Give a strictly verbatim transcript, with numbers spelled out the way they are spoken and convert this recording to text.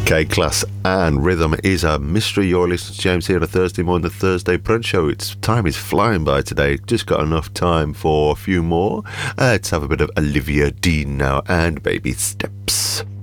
Okay, class and rhythm is a mystery. You're listening to James here on a Thursday morning, the Thursday Brunch Show. It's time is flying by today. Just got enough time for a few more. Uh, let's have a bit of Olivia Dean now and Baby Steps.